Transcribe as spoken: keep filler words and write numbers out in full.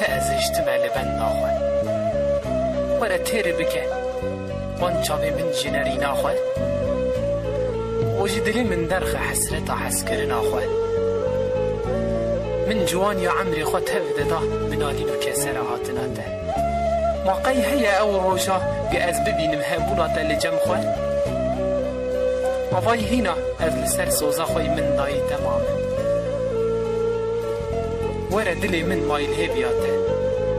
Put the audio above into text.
تأزشت مال بن ناخوه ورا تير بك وان چاوي من جنري ناخوه وجدلي من درخ حسرتا حسكر ناخوه من جوان يا عمري خو تهفد دا منالين وكسر هاتناته ما قي هيا او روشا بأز ببينم هبوناته لجم خوه وفاي هنا هذا السر سوزا خوي من داي تماما ورا دلي من مايل هبياته